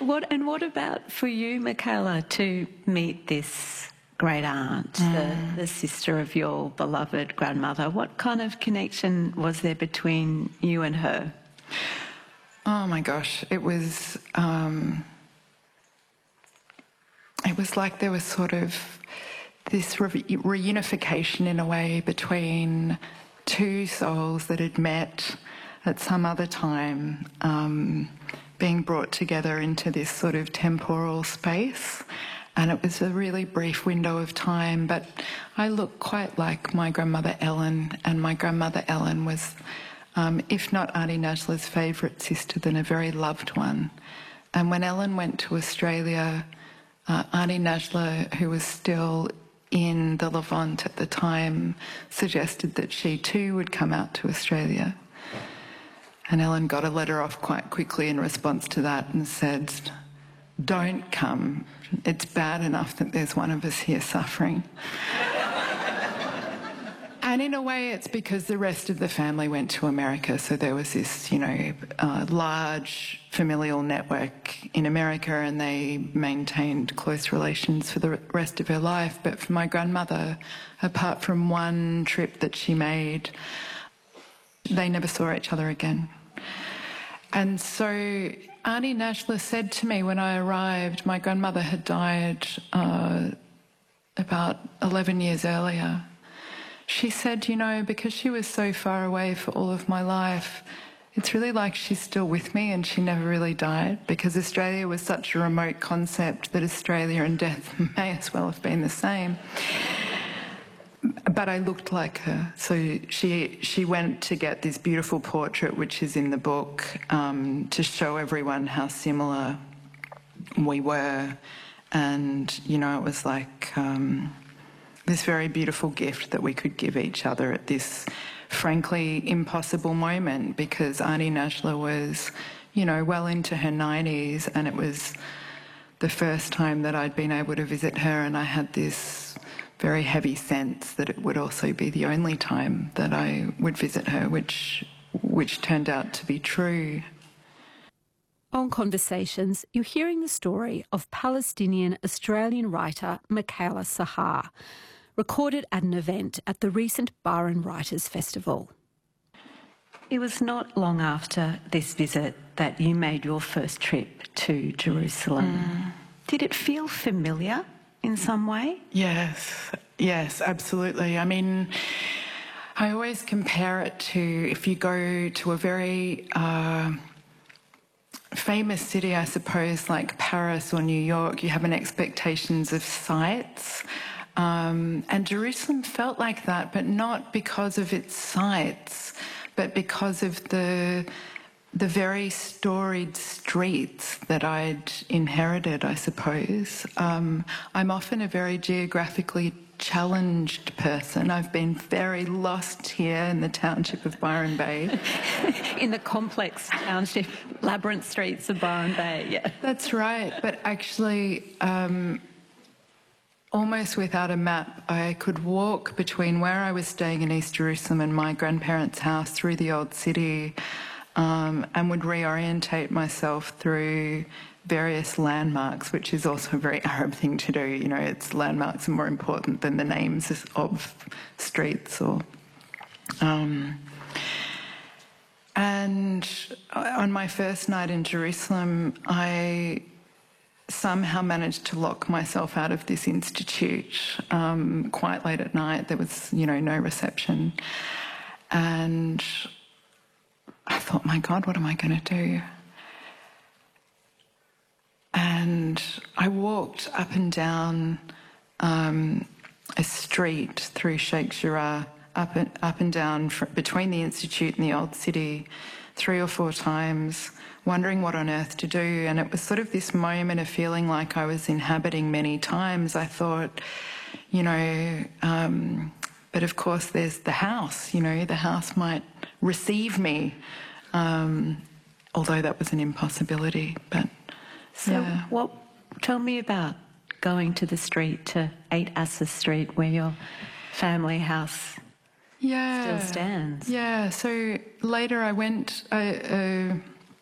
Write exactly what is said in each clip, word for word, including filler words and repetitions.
What and what about for you, Michaela, to meet this great aunt, mm. the, the sister of your beloved grandmother? What kind of connection was there between you and her? Oh my gosh, it was um, it was like there was sort of this re- reunification in a way between two souls that had met at some other time, um, being brought together into this sort of temporal space. And it was a really brief window of time, but I look quite like my grandmother Ellen, and my grandmother Ellen was, um, if not Auntie Najla's favourite sister, then a very loved one. And when Ellen went to Australia, uh, Auntie Najla, who was still in the Levant at the time, suggested that she too would come out to Australia. And Ellen got a letter off quite quickly in response to that and said, "Don't come. It's bad enough that there's one of us here suffering." And in a way, it's because the rest of the family went to America, so there was this, you know, uh, large familial network in America, and they maintained close relations for the rest of her life. But for my grandmother, apart from one trip that she made, they never saw each other again. And so Auntie Najla said to me when I arrived, my grandmother had died uh, about eleven years earlier. She said, you know, because she was so far away for all of my life, it's really like she's still with me and she never really died, because Australia was such a remote concept that Australia and death may as well have been the same. But I looked like her. So she she went to get this beautiful portrait, which is in the book, um, to show everyone how similar we were. And, you know, it was like um, this very beautiful gift that we could give each other at this frankly impossible moment, because Auntie Najla was, you know, well into her nineties, and it was the first time that I'd been able to visit her, and I had this very heavy sense that it would also be the only time that I would visit her, which which turned out to be true. On Conversations, you're hearing the story of Palestinian-Australian writer Michaela Sahar, recorded at an event at the recent Byron Writers Festival. It was not long after this visit that you made your first trip to Jerusalem. Mm. Did it feel familiar in some way? Yes, yes, absolutely. I mean, I always compare it to if you go to a very uh, famous city, I suppose, like Paris or New York, you have an expectations of sights. Um, and Jerusalem felt like that, but not because of its sights, but because of the the very storied streets that I'd inherited, I suppose. Um, I'm often a very geographically challenged person. I've been very lost here in the township of Byron Bay. In the complex township, labyrinth streets of Byron Bay, yeah. That's right, but actually, um, almost without a map, I could walk between where I was staying in East Jerusalem and my grandparents' house through the old city, um, and would reorientate myself through various landmarks, which is also a very Arab thing to do. You know, it's landmarks are more important than the names of streets or... Um, and on my first night in Jerusalem, I somehow managed to lock myself out of this institute um, quite late at night. There was, you know, no reception. And I thought, my God, what am I going to do? And I walked up and down um, a street through Sheikh Jarrah, up and, up and down fr- between the institute and the old city, three or four times, wondering what on earth to do. And it was sort of this moment of feeling like I was inhabiting many times. I thought, you know, um, but of course there's the house, you know, the house might receive me, um, although that was an impossibility. But so yeah. What, tell me about going to the street, to eight Assa Street, where your family house yeah. still stands. Yeah, so later I went... I, uh,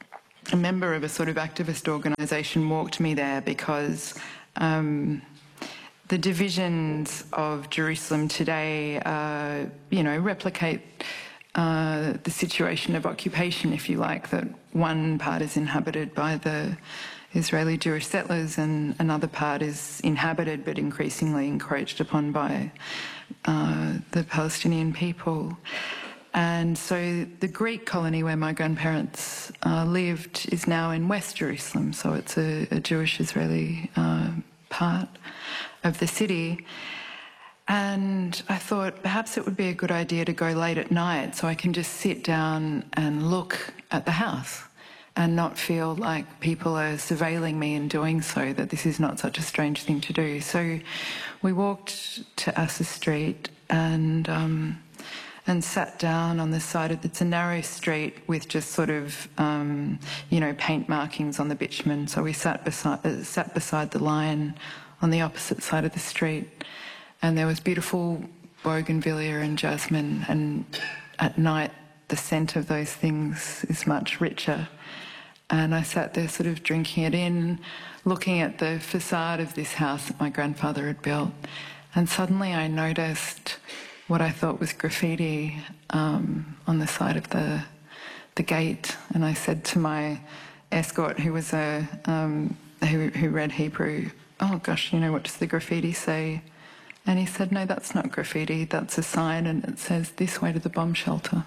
a member of a sort of activist organisation walked me there because um, the divisions of Jerusalem today, uh, you know, replicate uh, the situation of occupation, if you like, that one part is inhabited by the Israeli Jewish settlers and another part is inhabited but increasingly encroached upon by uh, the Palestinian people. And so the Greek colony where my grandparents uh, lived is now in West Jerusalem, so it's a, a Jewish-Israeli uh, part of the city. And I thought perhaps it would be a good idea to go late at night so I can just sit down and look at the house and not feel like people are surveilling me in doing so, that this is not such a strange thing to do. So we walked to Asa Street and um, and sat down on the side of, it's a narrow street with just sort of, um, you know, paint markings on the bitumen. So we sat beside, uh, sat beside the line on the opposite side of the street, and there was beautiful bougainvillea and jasmine, and at night the scent of those things is much richer. And I sat there sort of drinking it in, looking at the facade of this house that my grandfather had built, and suddenly I noticed what I thought was graffiti um, on the side of the the gate, and I said to my escort, who was a um, who, who read Hebrew, "Oh gosh, you know, what does the graffiti say?" And he said, "No, that's not graffiti. That's a sign, and it says this way to the bomb shelter."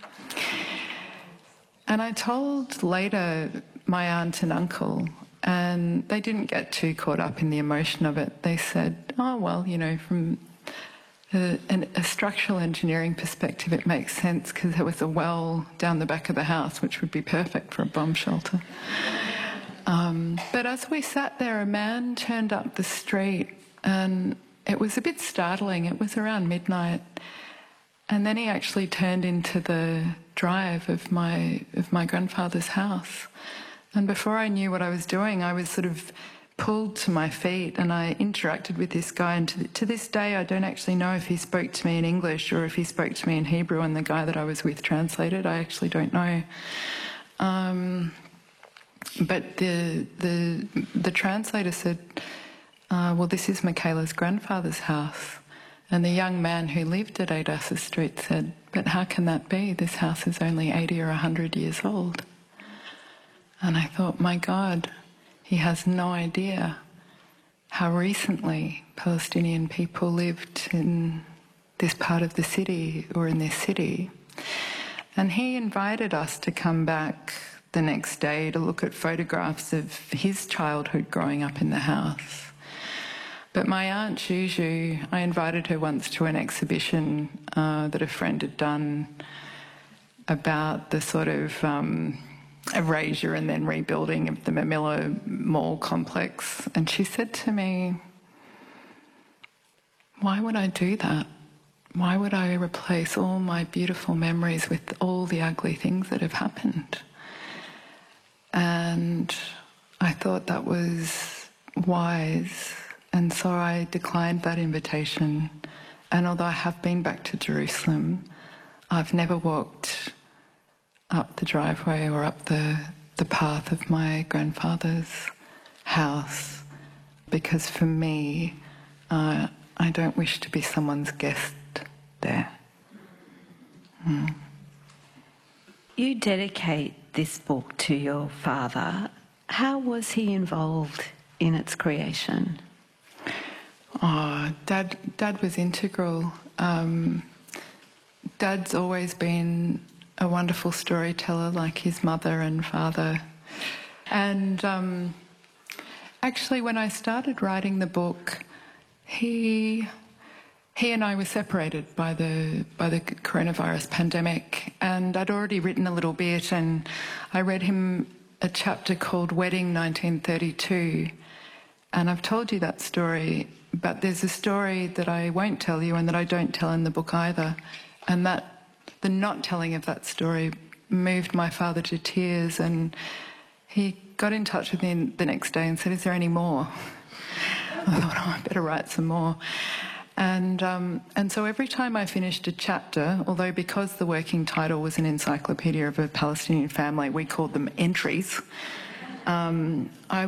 And I told later my aunt and uncle, and they didn't get too caught up in the emotion of it. They said, "Oh well, you know, from A, an, a structural engineering perspective, it makes sense because there was a well down the back of the house which would be perfect for a bomb shelter." Um, but as we sat there, a man turned up the street, and it was a bit startling. It was around midnight, and then he actually turned into the drive of my of my grandfather's house. And before I knew what I was doing, I was sort of pulled to my feet, and I interacted with this guy, and to, to this day I don't actually know if he spoke to me in English or if he spoke to me in Hebrew, and the guy that I was with translated. I actually don't know. Um, but the the the translator said, uh, well, this is Michaela's grandfather's house. And the young man who lived at eight Asa Street said, "But how can that be? This house is only eighty or one hundred years old." And I thought, my God, he has no idea how recently Palestinian people lived in this part of the city or in this city. And he invited us to come back the next day to look at photographs of his childhood growing up in the house. But my aunt Juju, I invited her once to an exhibition uh, that a friend had done about the sort of um, erasure and then rebuilding of the Mamilla Mall complex. And she said to me, "Why would I do that? Why would I replace all my beautiful memories with all the ugly things that have happened?" And I thought that was wise. And so I declined that invitation. And although I have been back to Jerusalem, I've never walked up the driveway or up the, the path of my grandfather's house, because for me, uh, I don't wish to be someone's guest there. Mm. You dedicate this book to your father. How was he involved in its creation? Oh, Dad, Dad was integral. Um, Dad's always been a wonderful storyteller like his mother and father. And um, actually, when I started writing the book, he he and I were separated by the by the coronavirus pandemic, and I'd already written a little bit, and I read him a chapter called Wedding nineteen thirty-two, and I've told you that story, but there's a story that I won't tell you and that I don't tell in the book either, and that the not telling of that story moved my father to tears, and he got in touch with me the next day and said, "Is there any more?" I thought, oh, I better write some more. And, um, and so every time I finished a chapter, although because the working title was an encyclopedia of a Palestinian family, we called them entries, um, I